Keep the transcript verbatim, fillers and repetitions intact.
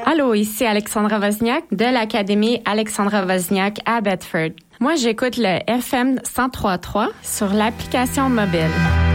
Allô, ici Alexandra Wozniak de l'Académie Alexandra Wozniak à Bedford. Moi, j'écoute le F M cent trois virgule trois sur l'application mobile.